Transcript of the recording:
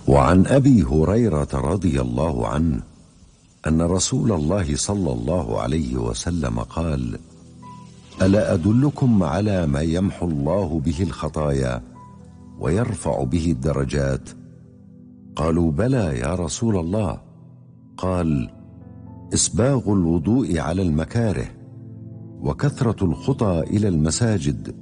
وعن أبي هريرة رضي الله عنه أن رسول الله صلى الله عليه وسلم قال: ألا أدلكم على ما يمحو الله به الخطايا ويرفع به الدرجات؟ قالوا: بلى يا رسول الله. قال: إسباغ الوضوء على المكاره، وكثرة الخطى إلى المساجد،